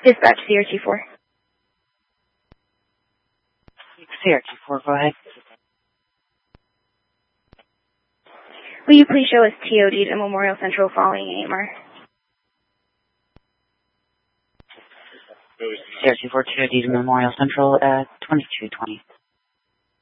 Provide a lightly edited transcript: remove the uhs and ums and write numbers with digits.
Dispatch CRT4. CRT4, go ahead. Will you please show us TOD to Memorial Central following AMR? CRT4 TOD to Memorial Central at 2220.